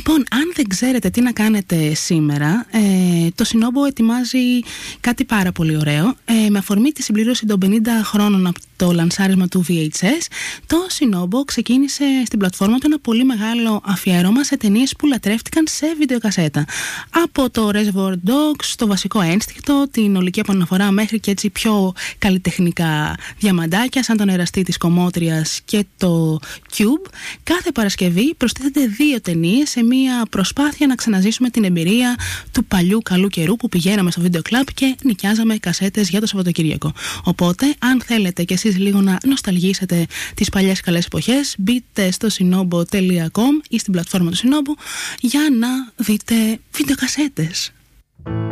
Λοιπόν, αν δεν ξέρετε τι να κάνετε σήμερα, το Shinobu ετοιμάζει κάτι πάρα πολύ ωραίο. Με αφορμή τη συμπλήρωση των 50 χρόνων από το λανσάρισμα του VHS, το Shinobu ξεκίνησε στην πλατφόρμα του ένα πολύ μεγάλο αφιέρωμα σε ταινίες που λατρεύτηκαν σε βιντεοκασέτα. Από το Reservoir Dogs, το βασικό ένστικτο, την ολική επαναφορά μέχρι και έτσι πιο καλλιτεχνικά διαμαντάκια σαν τον εραστή της Κομμότριας και το Cube. Κάθε Παρασκευή προστίθενται 2 ταινίες σε μια προσπάθεια να ξαναζήσουμε την εμπειρία του παλιού καλού καιρού που πηγαίναμε στο βίντεο κλαμπ και νοικιάζαμε κασέτες για το Σαββατοκύριακο. Οπότε, αν θέλετε κι εσείς λίγο να νοσταλγήσετε τις παλιές καλές εποχές, μπείτε στο shinobu.com ή στην πλατφόρμα του Shinobu για να δείτε βιντεοκασέτες.